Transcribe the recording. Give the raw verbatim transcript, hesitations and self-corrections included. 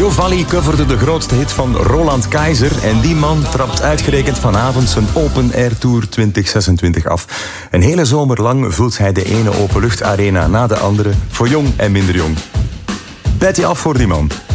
Valli coverde de grootste hit van Roland Keizer. En die man trapt uitgerekend vanavond zijn Open Air Tour twintig zesentwintig af. Een hele zomer lang vult hij de ene openluchtarena na de andere voor jong en minder jong. Bijt je af voor die man.